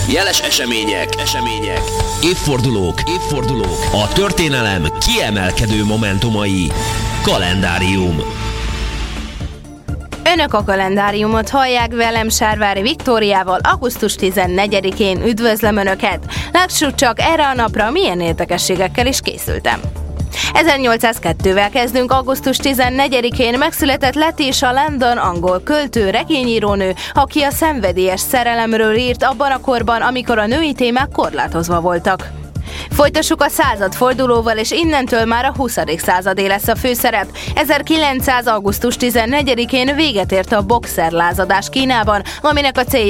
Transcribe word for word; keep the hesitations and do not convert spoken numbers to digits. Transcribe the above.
Jeles események, események, évfordulók, évfordulók, a történelem kiemelkedő momentumai. Kalendárium. Önök a kalendáriumot hallják, velem Sárvári Viktóriával. augusztus tizennegyedikén üdvözlöm Önöket. Lássuk csak, erre a napra milyen érdekességekkel is készültem. ezernyolcszázkettővel kezdünk. augusztus tizennegyedikén megszületett Letitia Landon, angol költő, regényírónő, aki a szenvedélyes szerelemről írt abban a korban, amikor a női témák korlátozva voltak. Folytassuk a századfordulóval, és innentől már a huszadik századé lesz a főszerep. ezerkilencszáz. augusztus tizennegyedikén véget ért a boxerlázadás Kínában, aminek a célja